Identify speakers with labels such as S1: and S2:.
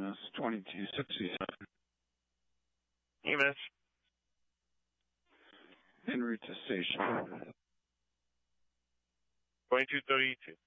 S1: EMS 2267.
S2: EMS.
S1: En route to station.
S2: 2232.